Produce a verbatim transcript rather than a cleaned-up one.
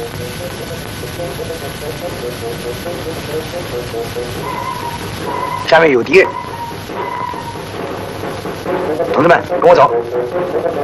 下面有敌人，同志们，跟我走。